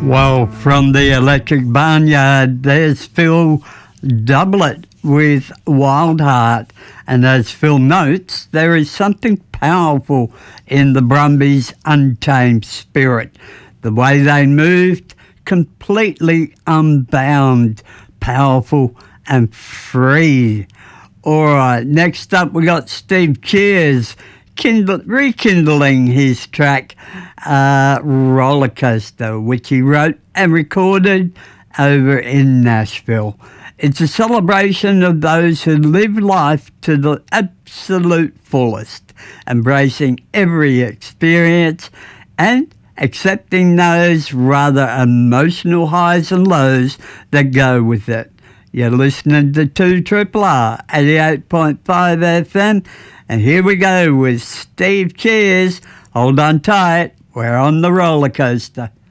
Well, from the Electric Barnyard, there's Phil Doublet with Wild Heart. And as Phil notes, there is something powerful in the Brumbies' untamed spirit. The way they moved, completely unbound, powerful and free. All right, next up we got Steve Kears rekindling his track Roller Coaster, which he wrote and recorded over in Nashville. It's a celebration of those who live life to the absolute fullest, embracing every experience and accepting those rather emotional highs and lows that go with it. You're listening to 2RRR 88.5 FM, and here we go with Steve Kears. Hold on tight, we're on the roller coaster.